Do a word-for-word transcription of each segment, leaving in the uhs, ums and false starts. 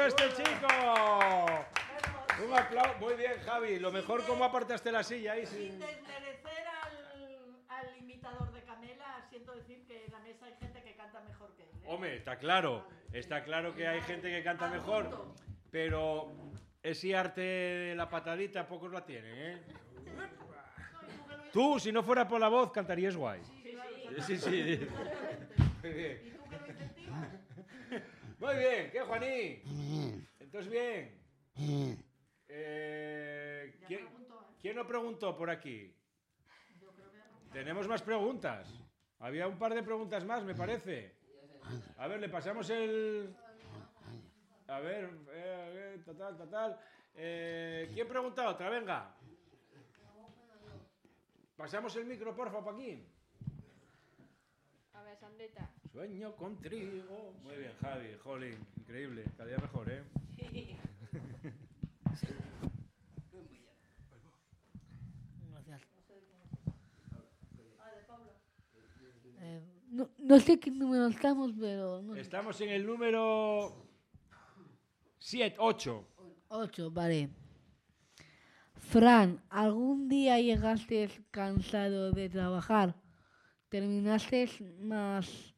este chico! Un aplauso. Muy bien, Javi. Lo mejor, cómo apartaste la silla ahí. Sin desmerecer al, al imitador de Canela, siento decir que en la mesa hay gente que canta mejor que él. ¿eh? Hombre, está claro. Está claro que hay gente que canta mejor. Pero ese arte de la patadita pocos la tienen, ¿eh? Tú, si no fuera por la voz, cantarías guay. Sí, sí. sí. Muy bien. ¿Y tú que lo incentivas? Muy bien, ¿qué, Juanín? Entonces, bien. Eh, ¿quién, ¿Quién lo preguntó por aquí? Tenemos más preguntas. Había un par de preguntas más, me parece. A ver, le pasamos el... A ver, eh, total, total. Eh, ¿Quién pregunta otra? Venga. Pasamos el micro, porfa, Paquín. A ver, Sandrita. Sueño con trigo. Muy bien, Javi, jolín, increíble. Cada día mejor, ¿eh? Gracias. Eh, no, no sé qué número estamos, pero... No. Estamos en el número... siete, ocho. ocho, vale. Fran, ¿algún día llegaste cansado de trabajar? ¿Terminaste más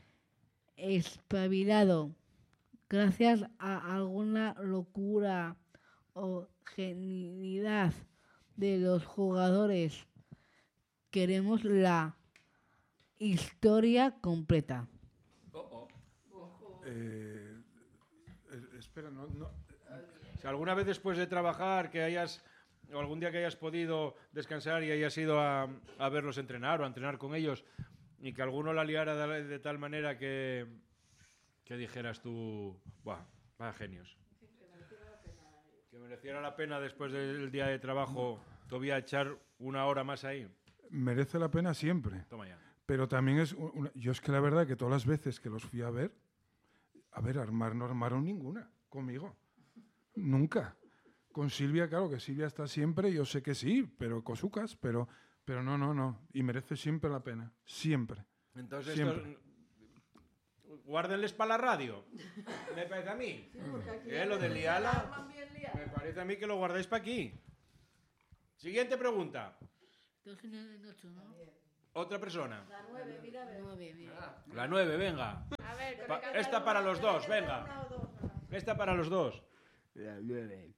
espabilado gracias a alguna locura o genialidad de los jugadores? Queremos la historia completa. Oh, oh. Eh, espera, no, no. Si alguna vez después de trabajar que hayas, o algún día que hayas podido descansar y hayas ido a, a verlos entrenar o a entrenar con ellos y que alguno la liara de, de tal manera que, que dijeras tú, ¡buah, vaya genios! Que mereciera la pena después del día de trabajo todavía echar una hora más ahí. Merece la pena siempre. Toma ya. Pero también es... Una, yo es que la verdad que todas las veces que los fui a ver, a ver, armar no armaron ninguna conmigo. Nunca. Con Silvia, claro que Silvia está siempre, yo sé que sí, pero cosucas, pero, pero no, no, no. Y merece siempre la pena. Siempre. Entonces, siempre. Esto, guárdenles para la radio. Me parece a mí. Sí, aquí ¿Eh? Lo de liala. liala. Me parece a mí que lo guardáis para aquí. Siguiente pregunta. dos en ocho, ¿no? Otra persona. La nueve, mira, a ver. nueve, mira. La nueve, venga. A ver, Pa esta para los dos, venga. Esta para los dos. La nueve.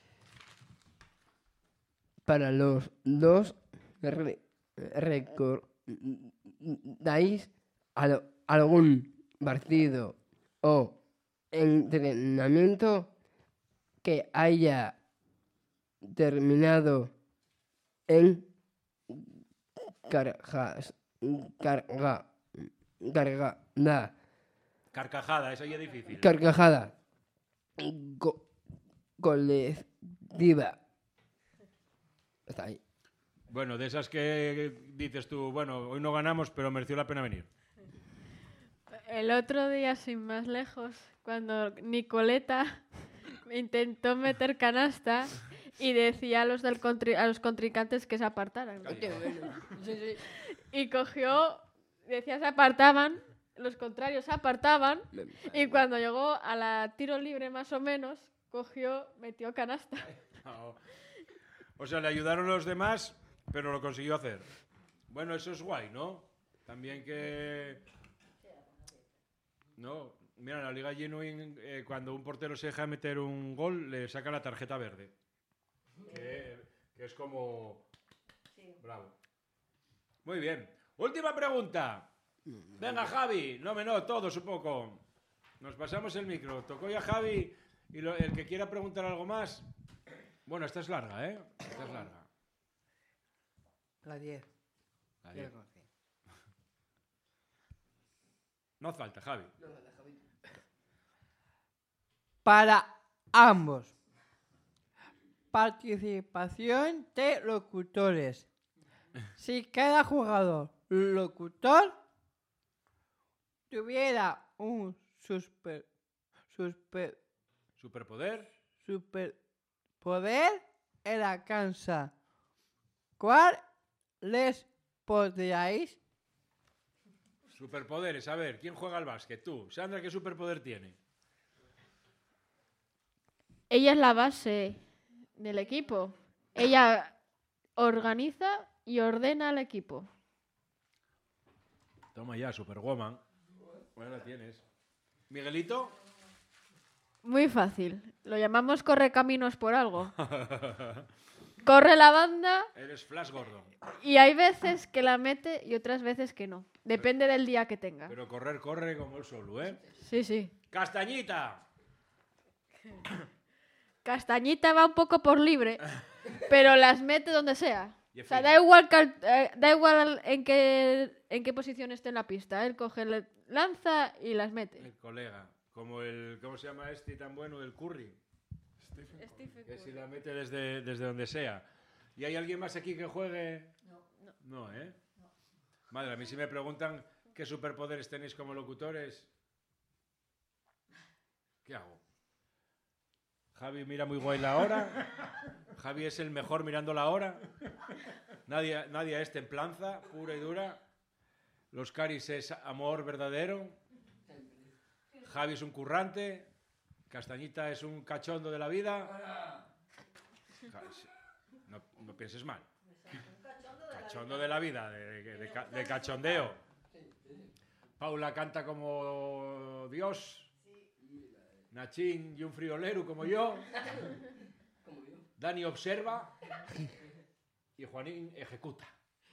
Para los dos, re recordáis al algún partido o entrenamiento que haya terminado en cargas, carga, cargada. Carcajada, esa ya es difícil. Carcajada. Co colectiva. Está ahí. Bueno, de esas que dices tú, bueno, hoy no ganamos, pero mereció la pena venir. El otro día, sin más lejos, cuando Nicoleta intentó meter canasta y decía a los, del contri a los contrincantes que se apartaran. Y cogió, decía se apartaban, los contrarios se apartaban, y cuando llegó a la tiro libre más o menos, cogió, metió canasta. No. O sea, le ayudaron los demás, pero lo consiguió hacer. Bueno, eso es guay, ¿no? También que... No, mira, en la Liga Genuine, eh, cuando un portero se deja meter un gol, le saca la tarjeta verde. Que, que es como... Bravo. Muy bien. Última pregunta. Venga, Javi. No, me no, todos un poco. Nos pasamos el micro. Tocó ya Javi y lo, el que quiera preguntar algo más... Bueno, esta es larga, ¿eh? Esta es larga. La diez. La diez. No hace falta, Javi. Para ambos. Participación de locutores. Si cada jugador locutor tuviera un super, super, superpoder, superpoder en la cancha, ¿cuál les podríais? Superpoderes, a ver, ¿quién juega al básquet? Tú. Sandra, ¿qué superpoder tiene? ella es la base del equipo. Ella organiza y ordena al equipo. Toma ya, Superwoman. Bueno, la tienes. Miguelito. Muy fácil. Lo llamamos correcaminos por algo. Corre la banda Eres Flash Gordon. y hay veces que la mete y otras veces que no. Depende del día que tenga. Pero correr, corre como el solo, ¿eh? Sí, sí. Castañita. Castañita va un poco por libre, pero las mete donde sea. Y O sea, fina. da igual, cal- eh, da igual en qué, en qué posición esté en la pista. Él coge, le- lanza y las mete. El colega. Como el... ¿Cómo se llama este tan bueno? El Curry. Que si la mete desde, desde donde sea. ¿Y hay alguien más aquí que juegue? No. No, ¿eh? Madre, a mí si me preguntan qué superpoderes tenéis como locutores, ¿qué hago? Javi mira muy guay la hora. Javi es el mejor mirando la hora. Nadie, nadie es templanza, pura y dura. Los Caris es amor verdadero. Javi es un currante. Castañita es un cachondo de la vida. No, no pienses mal. Cachondo de la vida, de, de- de ca- de cachondeo. Paula canta como Dios. Nachín y un friolero como yo. Dani observa. Y Juanín ejecuta.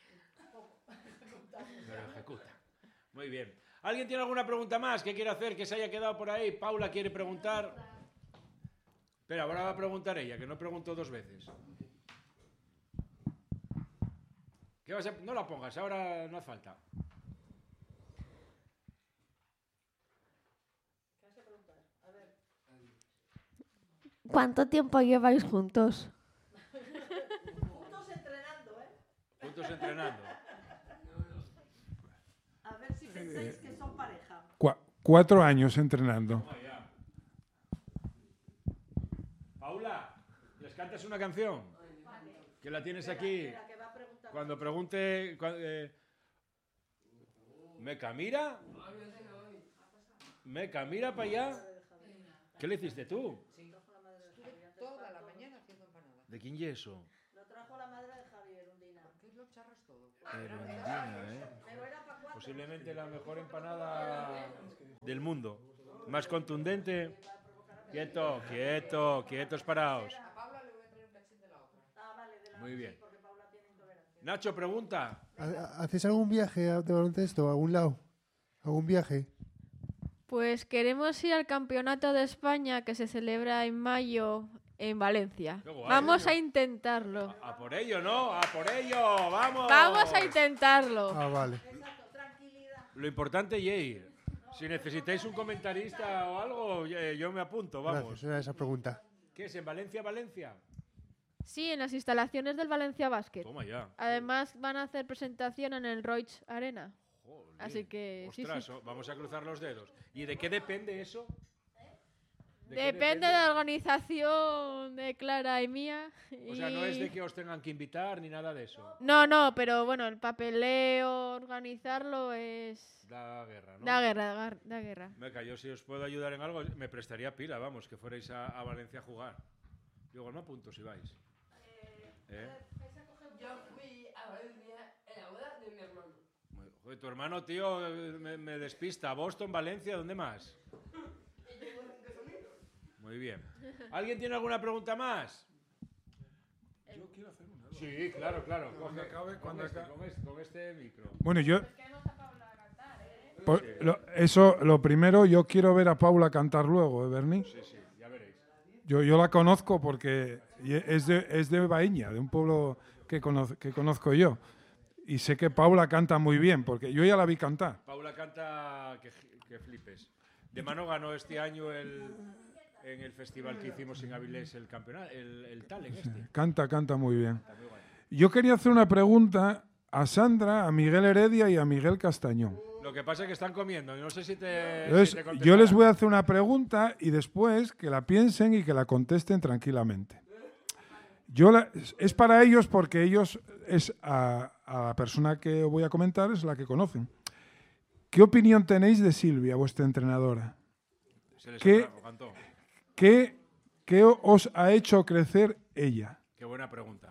Pero ejecuta. Muy bien. ¿Alguien tiene alguna pregunta más que quiera hacer que se haya quedado por ahí? Paula quiere preguntar. Espera, ahora va a preguntar ella, que no preguntó dos veces. ¿Qué vas a... No la pongas, ahora no hace falta. ¿Cuánto tiempo lleváis juntos? Juntos entrenando, ¿eh? Juntos entrenando. A ver si pensáis que son pareja. Cua- cuatro años entrenando. Toma ya. Paula, ¿les cantas una canción? Que la tienes aquí. La que va a preguntar. Cuando pregunte... cua- eh, ¿Meca mira? ¿Meca mira para allá? ¿Qué le hiciste tú? Toda la mañana haciendo empanadas. ¿De quién y eso? Lo trajo la madre de Javier Undina. ¿Qué lo charras todo? Erundina, ¿eh? Pero era para cuatro. Posiblemente la mejor empanada del mundo. Más contundente. Quieto, quieto, quietos paraos. A Paula le voy a traer un cachín de la otra. Ah, vale, de la Muy bien. porque Paula tiene intolerancia. Nacho, pregunta. ¿Ha- ¿Hacéis algún viaje de baloncesto a algún lado? ¿Algún viaje? Pues queremos ir al Campeonato de España que se celebra en mayo en Valencia. Qué guay. Vamos a intentarlo. A por ello, ¿no? A por ello. Vamos. Vamos a intentarlo. Ah, vale. Exacto, tranquilidad. Lo importante es ir. Si necesitáis un comentarista o algo, eh, yo me apunto, vamos. Gracias, era esa pregunta. ¿Qué es en Valencia, Valencia? Sí, en las instalaciones del Valencia Basket. Toma ya. Además van a hacer presentación en el Roig Arena. Jolín. Así que, sí, Ostras, sí. o- vamos a cruzar los dedos. ¿Y de qué depende eso? ¿De qué Depende de la organización de Clara y mía. O sea, no es y- de que os tengan que invitar ni nada de eso. No, no, pero bueno, el papeleo, organizarlo es... Da guerra, ¿no? Da guerra, da, da guerra. Meca, yo si os puedo ayudar en algo, me prestaría pila, vamos, que fuerais a, a Valencia a jugar. Digo, no apunto si vais. ¿Eh? Yo fui a Valencia en la boda de mi hermano. Muy- Joder, tu hermano, tío, eh, me, me despista. Boston, Valencia, ¿dónde más? Muy bien. ¿Alguien tiene alguna pregunta más? Yo quiero hacer una. Sí, claro, claro. Cuando Coge- acabe, con cuando este, acabe. con este- con este micro. Bueno, yo... Por- lo- eso, lo primero, yo quiero ver a Paula cantar luego, ¿eh, Berni? Sí, sí, ya veréis. Yo, yo la conozco porque es de, es de Baíña, de un pueblo que, conoz- que conozco yo. Y sé que Paula canta muy bien, porque yo ya la vi cantar. Paula canta que, que flipes. De mano ganó este año el, en el festival que hicimos en Avilés el campeonato, el, el talent este. Canta, canta muy bien. Está muy guay. Yo quería hacer una pregunta a Sandra, a Miguel Heredia y a Miguel Castañón. Lo que pasa es que están comiendo. y No sé si te. Entonces, si te yo contestarán. les voy a hacer una pregunta y después que la piensen y que la contesten tranquilamente. Yo la- es para ellos porque ellos, es a, a la persona que voy a comentar, es la que conocen. ¿Qué opinión tenéis de Silvia, vuestra entrenadora? Se les ¿Qué? atragantó. ¿Qué ¿Qué os ha hecho crecer ella? Qué buena pregunta.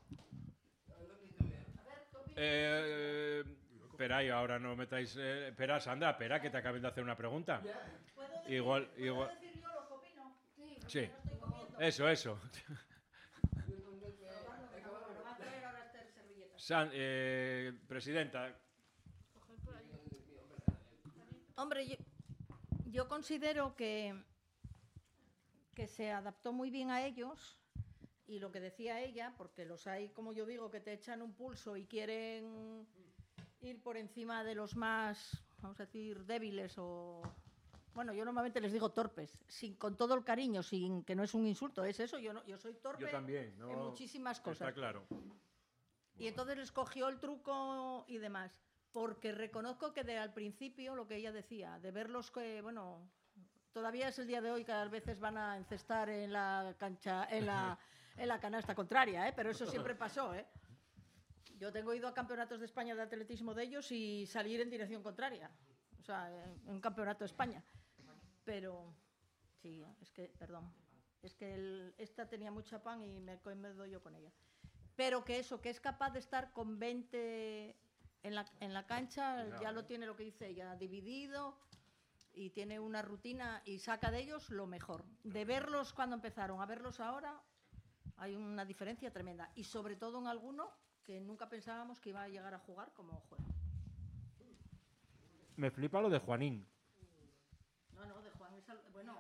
Eh, espera, y ahora no metáis... Eh, espera, Sandra, espera, que te acaben de hacer una pregunta. Igual, igual... ¿Puedo decir yo lo que opino? Sí. Eso, eso. San, eh, presidenta. Hombre, yo, yo considero que, que se adaptó muy bien a ellos y lo que decía ella, porque los hay, como yo digo, que te echan un pulso y quieren ir por encima de los más, vamos a decir, débiles o... Bueno, yo normalmente les digo torpes, sin, con todo el cariño, sin que no es un insulto, es eso, yo, no, yo soy torpe Yo también, no, en muchísimas cosas. Está claro. Y entonces les cogió el truco y demás. Porque reconozco que de al principio, lo que ella decía, de verlos que, bueno, todavía es el día de hoy que a veces van a encestar en la cancha, en la, en la canasta contraria, ¿eh? Pero eso siempre pasó, ¿eh? Yo tengo ido a campeonatos de España de atletismo de ellos y salir en dirección contraria. O sea, en un campeonato de España. Pero, sí, es que, perdón, es que el, esta tenía mucha pan y me, me doy yo con ella. Pero que eso, que es capaz de estar con veinte en la, en la cancha, ya lo tiene lo que dice ella, dividido y tiene una rutina y saca de ellos lo mejor. De verlos cuando empezaron a verlos ahora, hay una diferencia tremenda. Y sobre todo en alguno que nunca pensábamos que iba a llegar a jugar como juega. Me flipa lo de Juanín. No, no, de Juan es... Al... Bueno,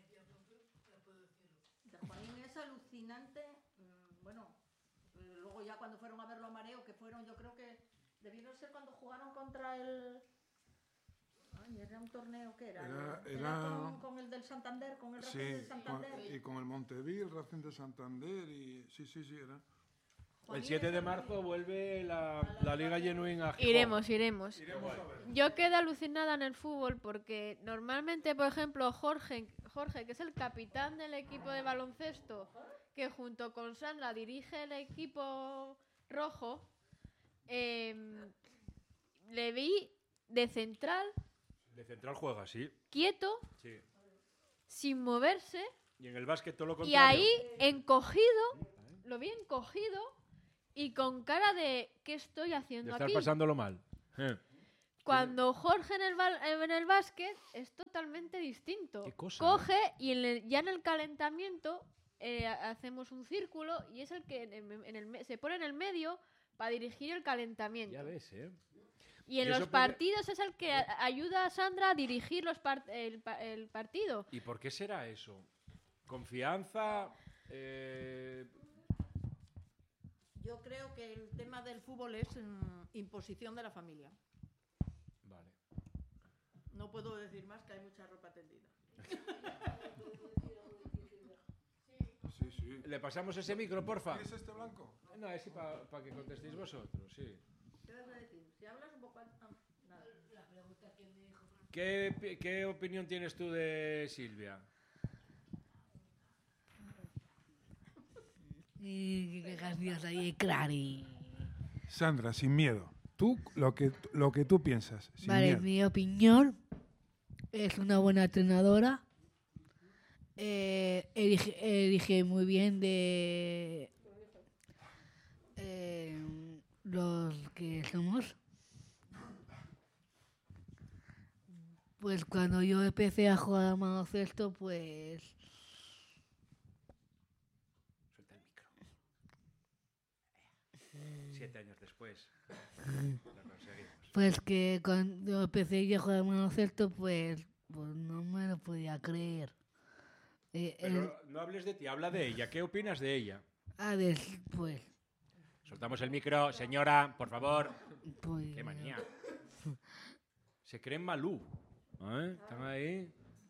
de Juanín es alucinante. Bueno, luego ya cuando fueron a verlo a Mareo, que fueron, yo creo que debieron ser cuando jugaron contra el... Ay, era un torneo, ¿qué era? Era, era, era... con, con el del Santander, con el Racing sí, del Santander. Con, y con el Montevideo, el Racing de Santander y... Sí, sí, sí, era... El siete de marzo vuelve la, la Liga Genuine a Gijón. Iremos, iremos. Iremos a ver. Yo quedé alucinada en el fútbol porque normalmente, por ejemplo, Jorge, Jorge, que es el capitán del equipo de baloncesto, que junto con Sandra dirige el equipo rojo, eh, le vi de central, De central juega, sí. quieto, Sí. sin moverse, Y en el básquet todo lo y contrario. ahí encogido, lo vi encogido y con cara de ¿qué estoy De haciendo estar aquí? pasándolo mal. Eh. Cuando Jorge en el, bal- en el básquet es totalmente distinto. Qué cosa, Coge y en el- ya en el calentamiento eh, hacemos un círculo y es el que en el- en el me- se pone en el medio para dirigir el calentamiento. Ya ves, ¿eh? Y en Y eso los puede- partidos es el que a- ayuda a Sandra a dirigir los par- el, pa- el partido. ¿Y por qué será eso? ¿Confianza? Eh, Yo creo que el tema del fútbol es mm, imposición de la familia. Vale. No puedo decir más que hay mucha ropa tendida. Sí, sí. ¿Le pasamos ese micro, porfa? ¿Qué es este blanco? No, es para que contestéis vosotros, sí. ¿Qué vas a decir? Si hablas un poco... Ah, nada. ¿Qué, pi- ¿Qué opinión tienes tú de Silvia? Y qué graciosa y clari. Sandra, sin miedo. Tú, lo que, lo que tú piensas, sin Vale, miedo. mi opinión es una buena entrenadora. Eh, elige, elige muy bien de eh, los que somos. Pues cuando yo empecé a jugar a baloncesto, pues Suelta el micro. Siete años después. Lo conseguimos. pues que cuando empecé yo a jugar a baloncesto, pues, pues no me lo podía creer. Eh, el- Pero no hables de ti, habla de ella. ¿Qué opinas de ella? a ver, pues, Soltamos el micro, señora, por favor. pues Qué manía. Se creen Malú. ¿Eh? ¿Están ahí?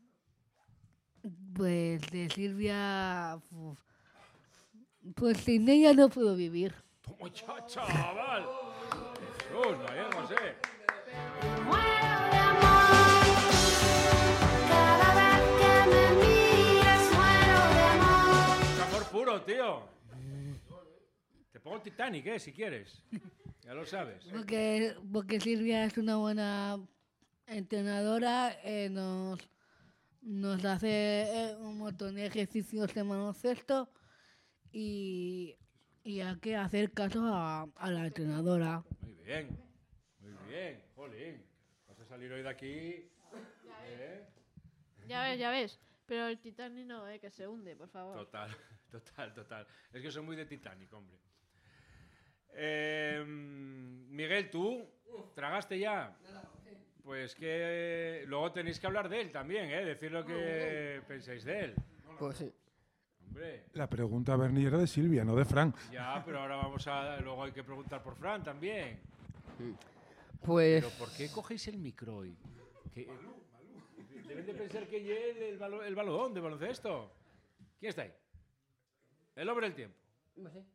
Pues de Silvia, uf, pues sin ella no puedo vivir. ¡Toma ya, chaval! ¡Jesús, María José! Muero de amor, cada vez que me miras muero de amor. Es amor puro, tío. Te pongo el Titanic, ¿eh? Si quieres. Ya lo sabes. Porque, porque Silvia es una buena entrenadora, eh, nos, nos hace eh, un montón de ejercicios de baloncesto y, y hay que hacer caso a, a la entrenadora. Muy bien, muy bien, jolín. Vas a salir hoy de aquí. ¿eh? Ya ves, ya ves. Pero el Titanic no, eh, que se hunde, por favor. Total, total, total. Es que soy muy de Titanic, hombre. Eh, Miguel, ¿tú tragaste ya? Pues que luego tenéis que hablar de él también, ¿eh? Decir lo que pensáis de él. Pues sí. Hombre, La pregunta, Bernie, era de Silvia, no de Frank. ya, pero ahora vamos a... Luego hay que preguntar por Fran también. Pues ¿Pero por qué cogéis el micro hoy? ¿Qué- Deben de pensar que es el, el, balo- el balón de baloncesto. ¿Quién está ahí? El hombre del tiempo. pues sí.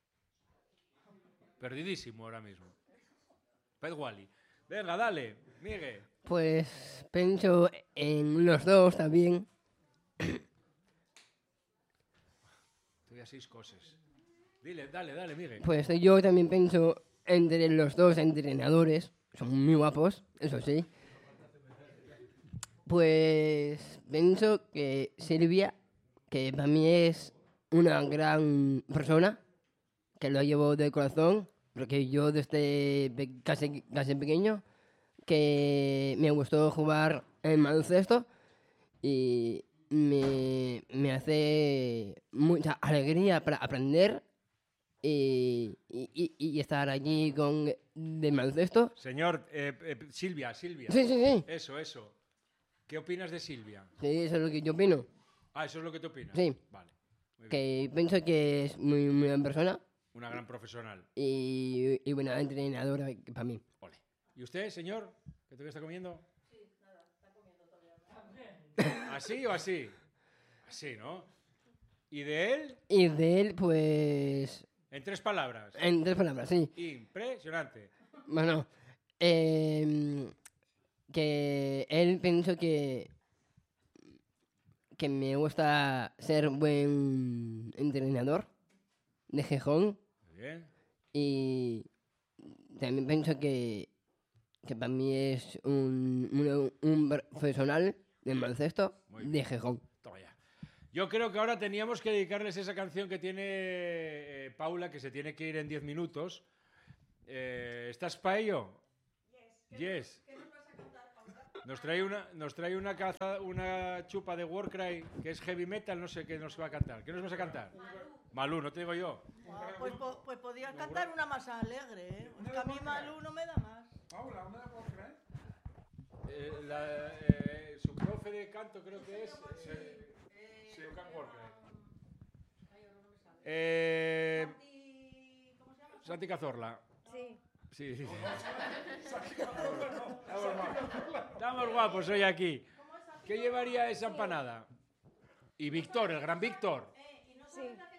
Perdidísimo ahora mismo. Pet Wally. Venga, dale, Miguel. Pues pienso en los dos también. Estoy a seis cosas. Dile, dale, dale, Miguel. Pues yo también pienso entre los dos entrenadores. Son muy guapos, eso sí. Pues pienso que Silvia, que para mí es una gran persona, que lo llevo de corazón, porque yo desde pe- casi, casi pequeño, que me gustó jugar en baloncesto y me, me hace mucha alegría para aprender y, y- y- y estar allí con de baloncesto. Señor, eh, eh, Silvia, Silvia. Sí, sí, sí. Eso, eso. ¿Qué opinas de Silvia? Sí, eso es lo que yo opino. Ah, eso es lo que te opinas. Sí. Vale. Muy bien. Que pienso que es muy, muy buena persona Una gran profesional. y, y buena entrenadora para mí. Ole. ¿Y usted, señor? ¿Qué todavía está comiendo? Sí, nada, está comiendo todavía. ¿Así o así? Así, ¿no? ¿Y de él? Y de él, pues... En tres palabras. En tres palabras, sí. Impresionante. Bueno, em, que él pienso que que me gusta ser buen entrenador de Gijón Muy bien. y también pienso que que para mí es un, un, un profesional del baloncesto Muy de bien. Gijón. Toma ya. Yo creo que ahora teníamos que dedicarles esa canción que tiene eh, Paula, que se tiene que ir en diez minutos. Eh, ¿Estás para ello? Yes. Nos trae una, nos trae una, caza, una chupa de Warcry que es heavy metal, no sé qué nos va a cantar. ¿Qué nos vas a cantar? Malú, no te digo yo. Ah, pues, po- pues podías cantar una más alegre, ¿eh? Es que a mí Malú no me da más. Paula, ¿dónde la puedo creer? Eh, la, eh, su profe de canto creo que es... Eh, sí, Can Warcry. Eh, Santi Cazorla. Sí. Sí, sí. Estamos guapos. Estamos guapos hoy aquí. ¿Qué llevaría esa empanada? Y Víctor, el gran Víctor. Sí.